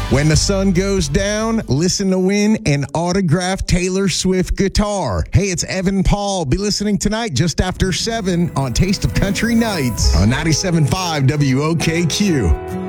When the sun goes down, listen to win an autographed Taylor Swift guitar. Hey, it's Evan Paul. Be listening tonight just after 7 on Taste of Country Nights on 97.5 WOKQ.